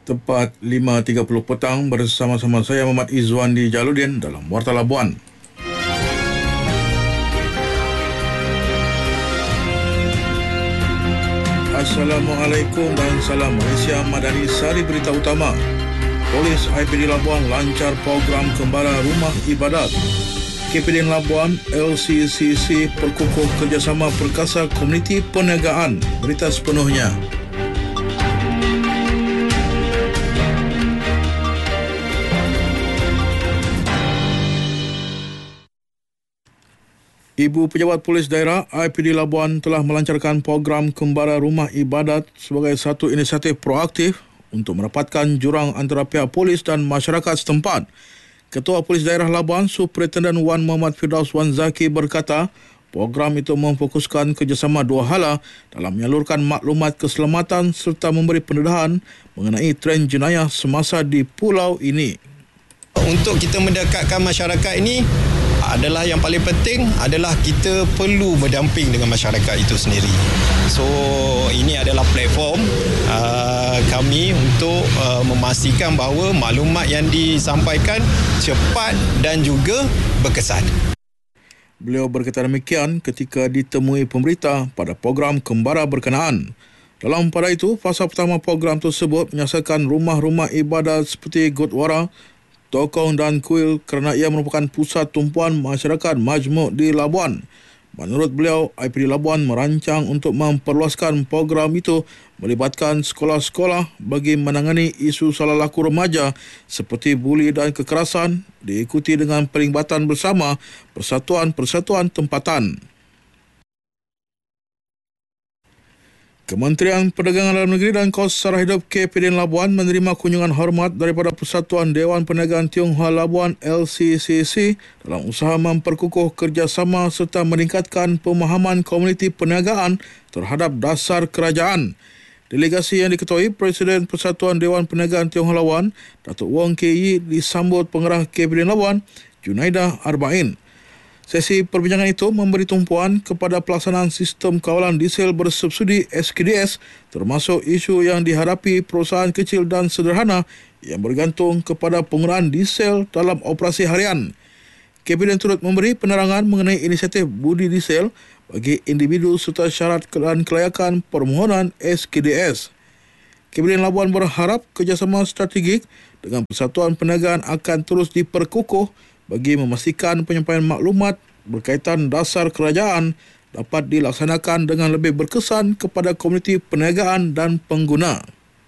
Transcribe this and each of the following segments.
Tepat 5.30 petang bersama-sama saya Muhammad Izzuan di Jaludin dalam Warta Labuan. Assalamualaikum dan salam Malaysia Madani. Sari berita utama. Polis IPD Labuan lancar program Kembara Rumah Ibadat. KPDN Labuan LCCC perkukuh kerjasama perkasa komuniti perniagaan. Berita sepenuhnya. Ibu Pejabat Polis Daerah IPD Labuan telah melancarkan program Kembara Rumah Ibadat sebagai satu inisiatif proaktif untuk merapatkan jurang antara pihak polis dan masyarakat setempat. Ketua Polis Daerah Labuan, Superintendent Wan Muhammad Firdaus Wan Zaki berkata, program itu memfokuskan kerjasama dua hala dalam menyalurkan maklumat keselamatan serta memberi pendedahan mengenai trend jenayah semasa di pulau ini. Untuk kita mendekatkan masyarakat ini adalah yang paling penting adalah kita perlu berdamping dengan masyarakat itu sendiri. So ini adalah platform kami untuk memastikan bahawa maklumat yang disampaikan cepat dan juga berkesan. Beliau berkata demikian ketika ditemui pemberita pada program Kembara berkenaan. Dalam pada itu, fasa pertama program tersebut menyasarkan rumah-rumah ibadat seperti Gurdwara, Tokong dan Kuil kerana ia merupakan pusat tumpuan masyarakat majmuk di Labuan. Menurut beliau, IPD Labuan merancang untuk memperluaskan program itu melibatkan sekolah-sekolah bagi menangani isu salah laku remaja seperti buli dan kekerasan, diikuti dengan pelibatan bersama persatuan-persatuan tempatan. Kementerian Perdagangan Dalam Negeri dan Kos Sara Hidup KPDN Labuan menerima kunjungan hormat daripada Persatuan Dewan Perniagaan Tionghoa Labuan LCCC dalam usaha memperkukuh kerjasama serta meningkatkan pemahaman komuniti perniagaan terhadap dasar kerajaan. Delegasi yang diketuai Presiden Persatuan Dewan Perniagaan Tionghoa Labuan, Datuk Wong K.Y. disambut pengarah KPDN Labuan, Junaidah Arba'in. Sesi perbincangan itu memberi tumpuan kepada pelaksanaan sistem kawalan diesel bersubsidi SKDS termasuk isu yang dihadapi perusahaan kecil dan sederhana yang bergantung kepada penggunaan diesel dalam operasi harian. KPDN turut memberi penerangan mengenai inisiatif budi diesel bagi individu serta syarat dan kelayakan permohonan SKDS. KPDN Labuan berharap kerjasama strategik dengan Persatuan Perniagaan akan terus diperkukuh bagi memastikan penyampaian maklumat berkaitan dasar kerajaan dapat dilaksanakan dengan lebih berkesan kepada komuniti perniagaan dan pengguna.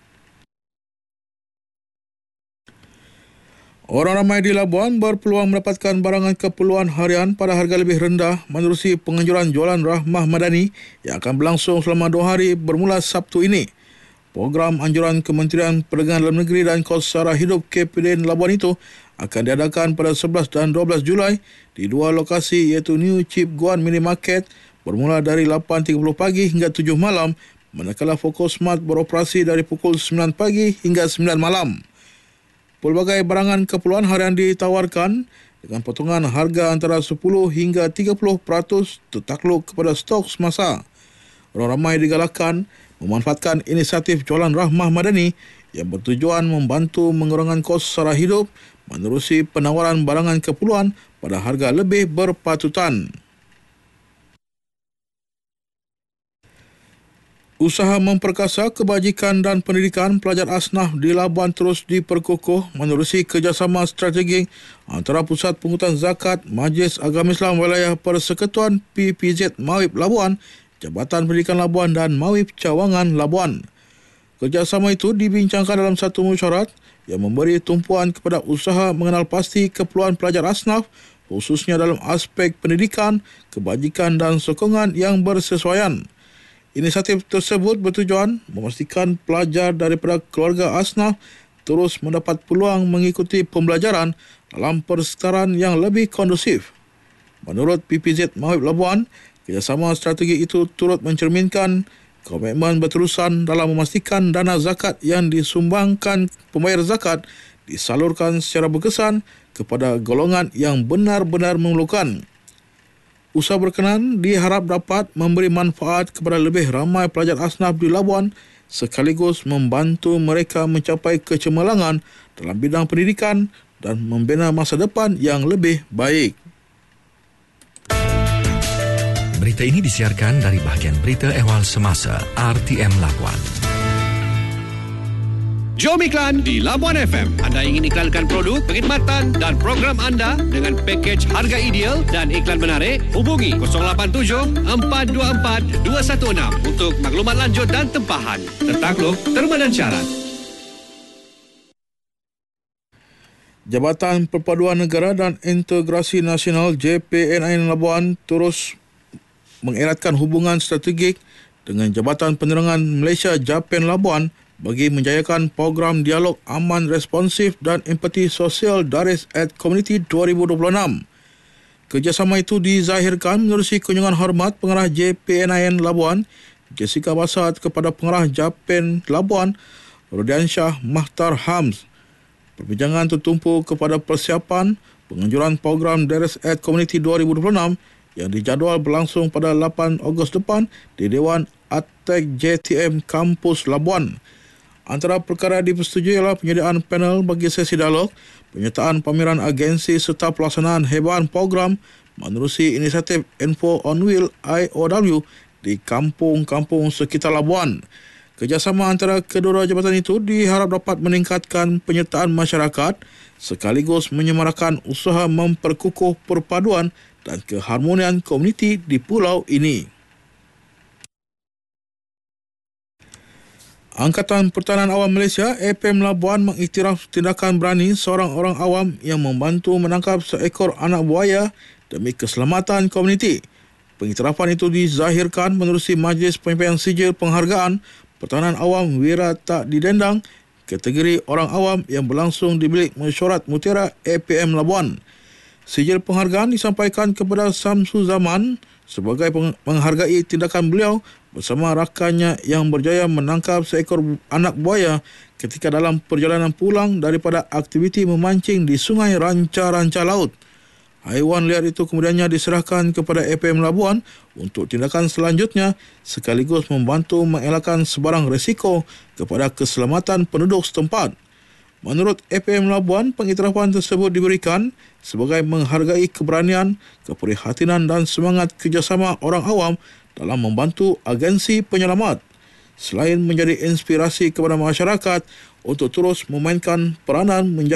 Orang ramai di Labuan berpeluang mendapatkan barangan keperluan harian pada harga lebih rendah menerusi penganjuran jualan Rahmah Madani yang akan berlangsung selama 2 hari bermula Sabtu ini. Program anjuran Kementerian Perdagangan Dalam Negeri dan Kos Sara Hidup KPDN Labuan itu akan diadakan pada 11 dan 12 Julai di 2 lokasi iaitu New Chip Guan Mini Market bermula dari 8.30 pagi hingga 7 malam manakala Fokus Smart beroperasi dari pukul 9 pagi hingga 9 malam. Pelbagai barangan keperluan harian ditawarkan dengan potongan harga antara 10 hingga 30% tertakluk kepada stok semasa. Orang ramai digalakkan memanfaatkan inisiatif jualan Rahmah Madani yang bertujuan membantu mengurangkan kos sara hidup menerusi penawaran barangan keperluan pada harga lebih berpatutan. Usaha memperkasa kebajikan dan pendidikan pelajar asnaf di Labuan terus diperkukuh menerusi kerjasama strategik antara Pusat Pungutan Zakat, Majlis Agama Islam Wilayah Persekutuan PPZ Mawib Labuan, Jabatan Pendidikan Labuan dan Mawib Cawangan Labuan. Kerjasama itu dibincangkan dalam satu mesyuarat yang memberi tumpuan kepada usaha mengenal pasti keperluan pelajar asnaf khususnya dalam aspek pendidikan, kebajikan dan sokongan yang bersesuaian. Inisiatif tersebut bertujuan memastikan pelajar daripada keluarga asnaf terus mendapat peluang mengikuti pembelajaran dalam persekitaran yang lebih kondusif. Menurut PPZ Mawib Labuan, kerjasama strategi itu turut mencerminkan komitmen berterusan dalam memastikan dana zakat yang disumbangkan pembayar zakat disalurkan secara berkesan kepada golongan yang benar-benar memerlukan. Usaha berkenaan diharap dapat memberi manfaat kepada lebih ramai pelajar asnaf di Labuan sekaligus membantu mereka mencapai kecemerlangan dalam bidang pendidikan dan membina masa depan yang lebih baik. Berita ini disiarkan dari bahagian Berita Ehwal Semasa RTM Labuan. Jom iklan di Labuan FM. Anda ingin iklankan produk, perkhidmatan dan program anda dengan pakej harga ideal dan iklan menarik? Hubungi 087-424-216 untuk maklumat lanjut dan tempahan. Tertakluk, terma dan syarat. Jabatan Perpaduan Negara dan Integrasi Nasional JPNI Labuan terus mengeratkan hubungan strategik dengan Jabatan Penerangan Malaysia Japan Labuan bagi menjayakan program dialog aman, responsif dan empati sosial Daris at Community 2026. Kerjasama itu dizahirkan menerusi kunjungan hormat Pengarah JPNIN Labuan, Jessica Basat, kepada Pengarah Japan Labuan, Rodiansyah Mahtar Hams. Perbincangan tertumpu kepada persiapan penganjuran program Daris at Community 2026 yang dijadual berlangsung pada 8 Ogos depan di Dewan Atek JTM Kampus Labuan. Antara perkara dipersetujui ialah penyediaan panel bagi sesi dialog, penyertaan pameran agensi serta pelaksanaan hebahan program menerusi inisiatif Info on Wheel IOW di kampung-kampung sekitar Labuan. Kerjasama antara kedua jabatan itu diharap dapat meningkatkan penyertaan masyarakat sekaligus menyemarakan usaha memperkukuh perpaduan dan keharmonian komuniti di pulau ini. Angkatan Pertahanan Awam Malaysia APM Labuan mengiktiraf tindakan berani seorang orang awam yang membantu menangkap seekor anak buaya demi keselamatan komuniti. Pengiktirafan itu dizahirkan menerusi Majlis Penyampaian Sijil Penghargaan Pertahanan Awam Wira Tak Didendang kategori orang awam yang berlangsung di bilik mesyuarat Mutiara APM Labuan. Sijil penghargaan disampaikan kepada Samsu Zaman sebagai menghargai tindakan beliau bersama rakannya yang berjaya menangkap seekor anak buaya ketika dalam perjalanan pulang daripada aktiviti memancing di Sungai Ranca-Ranca Laut. Haiwan liar itu kemudiannya diserahkan kepada APM Labuan untuk tindakan selanjutnya sekaligus membantu mengelakkan sebarang risiko kepada keselamatan penduduk setempat. Menurut APM Labuan, pengiktirafan tersebut diberikan sebagai menghargai keberanian, keprihatinan dan semangat kerjasama orang awam dalam membantu agensi penyelamat. Selain menjadi inspirasi kepada masyarakat untuk terus memainkan peranan menjaga